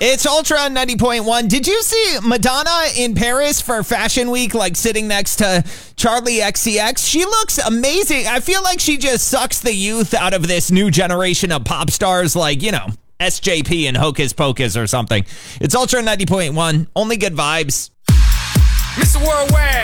It's Ultra 90.1. Did you see Madonna in Paris for Fashion Week, like sitting next to Charlie XCX? She looks amazing. I feel like she just sucks the youth out of this new generation of pop stars like, SJP and Hocus Pocus or something. It's Ultra 90.1. Only good vibes. Mr. Worldwide.